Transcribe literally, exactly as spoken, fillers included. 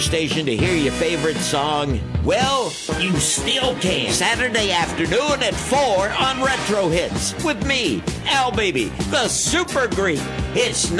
station to hear your favorite song? Well, you still can. Saturday afternoon at four on Retro Hits with me, Al Baby, the Super Greek. It's